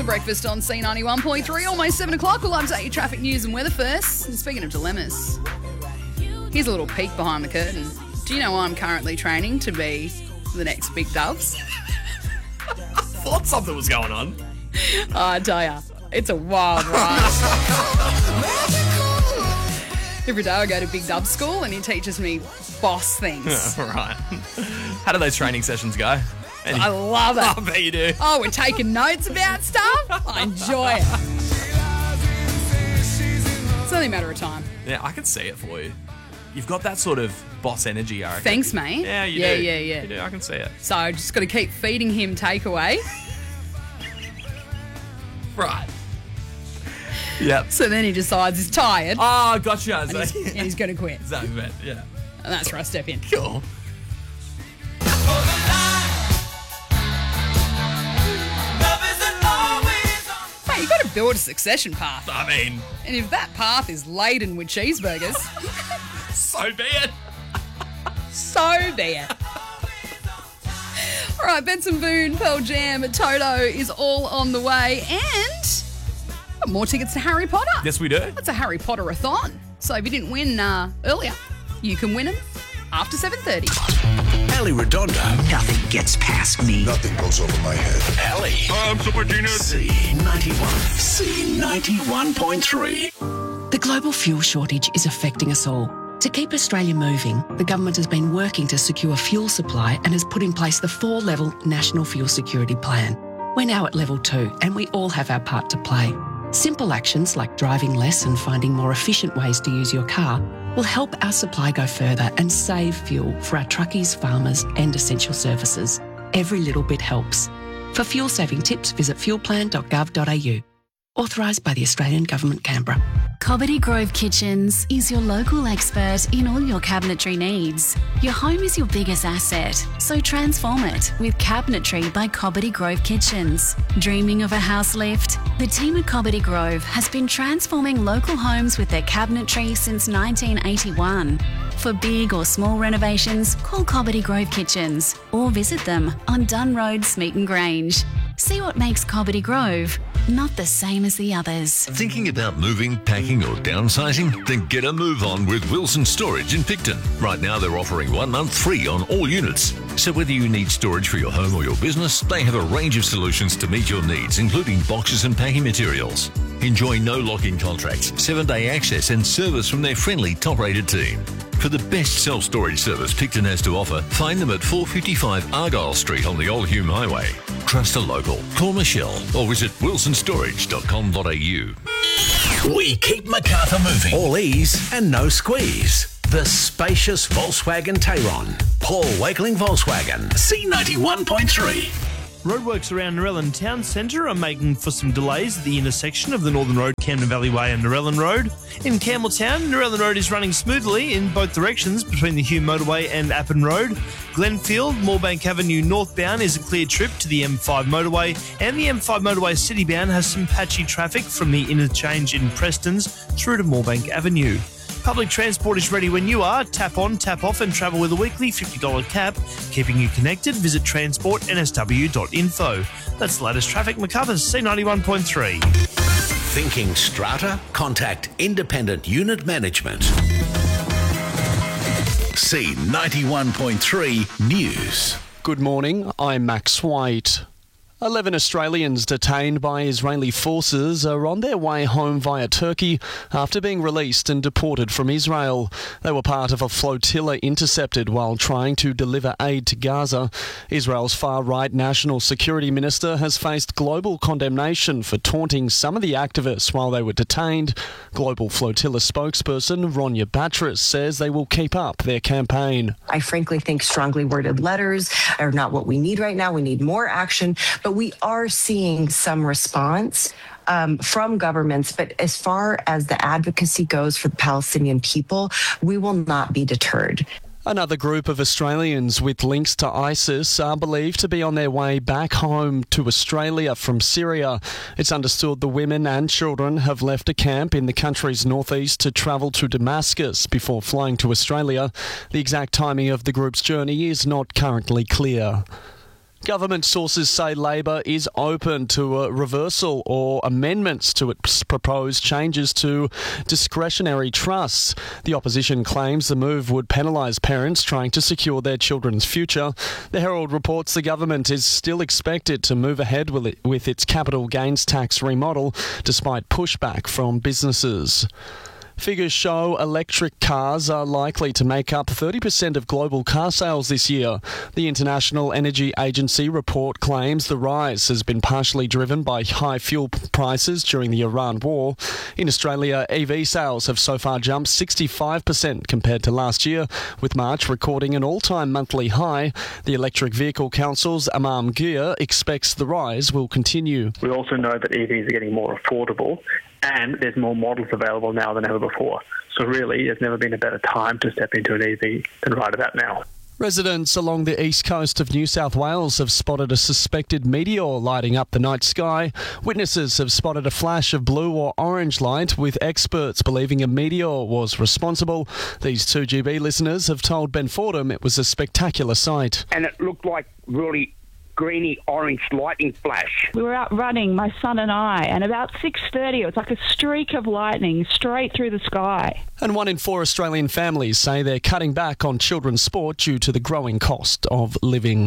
The Breakfast on C91.3, almost 7 o'clock. We'll update your traffic news and weather first. And speaking of dilemmas, here's a little peek behind the curtain. Do you know I'm currently training to be the next Big Doves? I thought something was going on. I tell ya, it's a wild ride. Every day I go to Big Dove school and he teaches me boss things. Right. How do those training sessions go? I love it. I bet you do. Oh, we're taking notes about stuff. I enjoy it. It's only a matter of time. Yeah, I can see it for you. You've got that sort of boss energy, I reckon. Thanks, mate. Yeah, you do. Yeah. You do, I can see it. So I just got to keep feeding him takeaway. Right. Yep. So then he decides he's tired Oh, gotcha. and he's going to quit. Exactly, man. Yeah. And that's where I step in. Cool. Mate, you've got to build a succession path. I mean, And if that path is laden with cheeseburgers, so be it. so be it. All right, Benson Boone, Pearl Jam, Toto is all on the way. And got more tickets to Harry Potter. Yes, we do. That's a Harry Potter-a-thon. So if you didn't win earlier, you can win them after 7:30. Ali Redondo. Nothing gets past me. Nothing goes over my head. Ali. I'm Super Genius. C91.3. The global fuel shortage is affecting us all. To keep Australia moving, the government has been working to secure fuel supply and has put in place the 4-level National Fuel Security Plan. We're now at level 2 and we all have our part to play. Simple actions like driving less and finding more efficient ways to use your car will help our supply go further and save fuel for our truckies, farmers and essential services. Every little bit helps. For fuel saving tips, visit fuelplan.gov.au. Authorised by the Australian Government, Canberra. Cobbitty Grove Kitchens is your local expert in all your cabinetry needs. Your home is your biggest asset, so transform it with Cabinetry by Cobbitty Grove Kitchens. Dreaming of a house lift? The team at Cobbitty Grove has been transforming local homes with their cabinetry since 1981. For big or small renovations, call Cobbitty Grove Kitchens or visit them on Dunn Road, Smeaton Grange. See what makes Cobbitty Grove not the same as the others. Thinking about moving, packing or downsizing? Then get a move on with Wilson Storage in Picton. Right now they're offering 1 month free on all units. So whether you need storage for your home or your business, they have a range of solutions to meet your needs, including boxes and packing materials. Enjoy no lock-in contracts, 7-day access and service from their friendly top-rated team. For the best self-storage service Picton has to offer, find them at 455 Argyle Street on the Old Hume Highway. Trust a local. Call Michelle or visit wilsonstorage.com.au. We keep Macarthur moving. All ease and no squeeze. The spacious Volkswagen Tayron. Paul Wakeling Volkswagen. C91.3. Roadworks around Narellan Town Centre are making for some delays at the intersection of the Northern Road, Camden Valley Way and Narellan Road. In Campbelltown, Narellan Road is running smoothly in both directions between the Hume Motorway and Appin Road. Glenfield, Moorebank Avenue northbound is a clear trip to the M5 motorway, and the M5 motorway citybound has some patchy traffic from the interchange in Prestons through to Moorebank Avenue. Public transport is ready when you are. Tap on, tap off and travel with a weekly $50 cap. Keeping you connected, visit transportnsw.info. That's the latest traffic. Macarthur's C91.3. Thinking strata? Contact Independent Unit Management. C91.3 News. Good morning, I'm Max White. 11 Australians detained by Israeli forces are on their way home via Turkey after being released and deported from Israel. They were part of a flotilla intercepted while trying to deliver aid to Gaza. Israel's far-right National Security Minister has faced global condemnation for taunting some of the activists while they were detained. Global Flotilla spokesperson Ronya Batras says they will keep up their campaign. I frankly think strongly worded letters are not what we need right now. We need more action, but we are seeing some response from governments. But as far as the advocacy goes for the Palestinian people, we will not be deterred. Another group of Australians with links to ISIS are believed to be on their way back home to Australia from Syria. It's understood the women and children have left a camp in the country's northeast to travel to Damascus before flying to Australia. The exact timing of the group's journey is not currently clear. Government sources say Labor is open to a reversal or amendments to its proposed changes to discretionary trusts. The opposition claims the move would penalise parents trying to secure their children's future. The Herald reports the government is still expected to move ahead with its capital gains tax remodel, despite pushback from businesses. Figures show electric cars are likely to make up 30% of global car sales this year. The International Energy Agency report claims the rise has been partially driven by high fuel prices during the Iran war. In Australia, EV sales have so far jumped 65% compared to last year, with March recording an all-time monthly high. The Electric Vehicle Council's Amam Gir expects the rise will continue. We also know that EVs are getting more affordable, and there's more models available now than ever before. So really, there's never been a better time to step into an EV than right about now. Residents along the east coast of New South Wales have spotted a suspected meteor lighting up the night sky. Witnesses have spotted a flash of blue or orange light, with experts believing a meteor was responsible. These 2GB listeners have told Ben Fordham it was a spectacular sight. And it looked like really greeny orange lightning flash. We were out running, my son and I, and about 6:30 it was like a streak of lightning straight through the sky. And 1 in 4 Australian families say they're cutting back on children's sport due to the growing cost of living.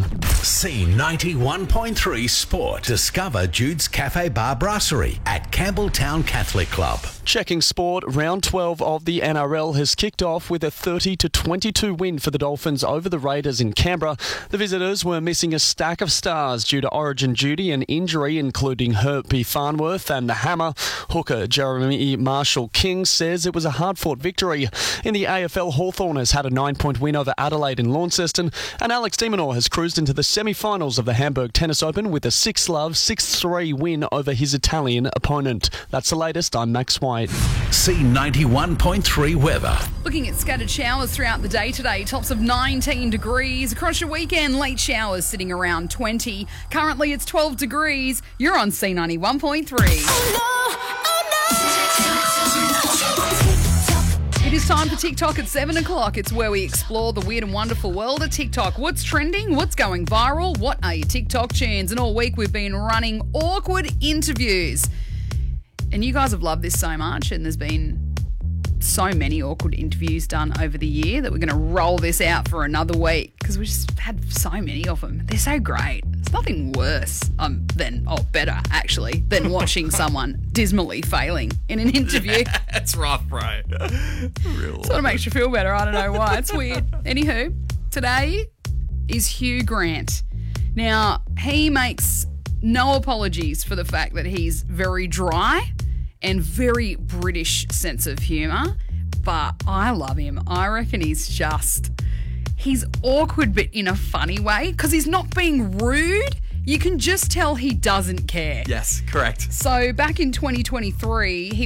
C91.3 Sport. Discover Jude's Cafe Bar Brasserie at Campbelltown Catholic Club. Checking sport, round 12 of the NRL has kicked off with a 30-22 win for the Dolphins over the Raiders in Canberra. The visitors were missing a stack of stars due to origin duty and injury, including Herbie Farnworth and the Hammer. Hooker Jeremy Marshall-King says it was a hard-fought victory. In the AFL, Hawthorn has had a 9-point win over Adelaide in Launceston, and Alex de Minaur has cruised into the semi-finals of the Hamburg Tennis Open with a 6-love, 6-3 win over his Italian opponent. That's the latest. I'm Max White. C91.3 weather. Looking at scattered showers throughout the day today, tops of 19 degrees. Across your weekend, late showers sitting around 20. Currently, it's 12 degrees. You're on C91.3. It is time for TikTok at 7 o'clock. It's where we explore the weird and wonderful world of TikTok. What's trending? What's going viral? What are your TikTok tunes? And all week we've been running awkward interviews. And you guys have loved this so much, and there's been so many awkward interviews done over the year that we're going to roll this out for another week because we just had so many of them. They're so great. There's nothing worse better actually, than watching someone dismally failing in an interview. Yeah, it's rough, bro. Sort of makes you feel better. I don't know why. It's weird. Anywho, today is Hugh Grant. Now, he makes no apologies for the fact that he's very dry and very British sense of humour, but I love him. I reckon he's awkward but in a funny way because he's not being rude. You can just tell he doesn't care. Yes, correct. So back in 2023, he